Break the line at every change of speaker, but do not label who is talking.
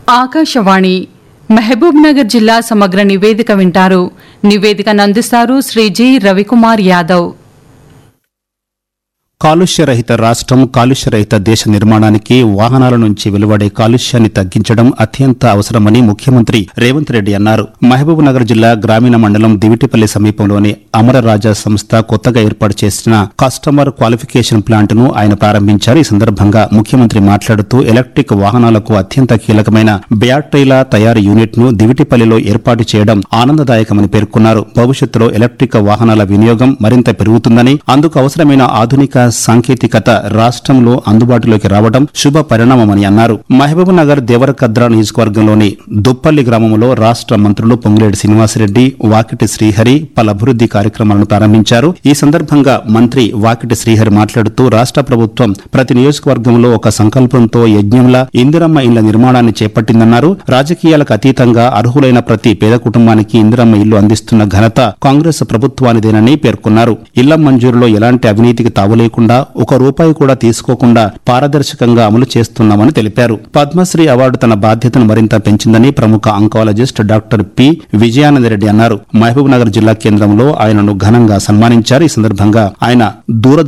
ఆకాశవాణి మహబూబ్ నగర్ జిల్లా సమగ్ర నివేదిక వింటారు. నివేదికను అందిస్తారు శ్రీ జి రవికుమార్ యాదవ్.
కాలుష్యరహిత రాష్ట్రం, కాలుష్యరహిత దేశ నిర్మాణానికి వాహనాల నుంచి వెలువడే కాలుష్యాన్ని తగ్గించడం అత్యంత అవసరమని ముఖ్యమంత్రి రేవంత్ రెడ్డి అన్నారు. మహబూబ్ నగర్ జిల్లా గ్రామీణ మండలం దివిటిపల్లి సమీపంలోని అమరరాజా సంస్థ కొత్తగా ఏర్పాటు చేసిన కస్టమర్ క్వాలిఫికేషన్ ప్లాంట్ ను ఆయన ప్రారంభించారు. ఈ సందర్భంగా ముఖ్యమంత్రి మాట్లాడుతూ ఎలక్ట్రిక్ వాహనాలకు అత్యంత కీలకమైన బ్యాటరీల తయారీ యూనిట్ ను దివిటిపల్లిలో ఏర్పాటు చేయడం ఆనందదాయకమని పేర్కొన్నారు. భవిష్యత్తులో ఎలక్ట్రిక్ వాహనాల వినియోగం మరింత పెరుగుతుందని, అందుకు అవసరమైన ఆధునిక సాంకేతికత రాష్ట్రంలో అందుబాటులోకి రావడం శుభ పరిణామమని అన్నారు. మహబూబ్ నగర్ దేవరకద్ర నియోజకవర్గంలోని దుప్పల్లి గ్రామంలో రాష్ట్ర మంత్రులు పొంగులేటి శ్రీనివాసరెడ్డి, వాకిటి శ్రీహరి పలు అభివృద్ది కార్యక్రమాలను ప్రారంభించారు. ఈ సందర్భంగా మంత్రి వాకిటి శ్రీహరి మాట్లాడుతూ రాష్ట్ర ప్రభుత్వం ప్రతి నియోజకవర్గంలో ఒక సంకల్పంతో యజ్ఞంలా ఇందిరమ్మ ఇళ్ల నిర్మాణాన్ని చేపట్టిందన్నారు. రాజకీయాలకు అతీతంగా అర్హులైన ప్రతి పేద కుటుంబానికి ఇందిరమ్మ ఇల్లు అందిస్తున్న ఘనత కాంగ్రెస్ ప్రభుత్వానిదేనని పేర్కొన్నారు. ఇళ్ల మంజూరులో ఎలాంటి అవినీతికి తావులేకుండా ₹1 కూడా తీసుకోకుండా పారదర్శకంగా అమలు చేస్తున్నామని తెలిపారు. పద్మశ్రీ అవార్డు తన బాధ్యతను మరింత పెంచిందని ప్రముఖ ఆంకాలజిస్ట్ డాక్టర్ పి విజయానందరెడ్డి అన్నారు. మహబూబ్ నగర్ జిల్లా కేంద్రంలో ఆయనను ఘనంగా సన్మానించారు. ఈ సందర్భంగా ఆయన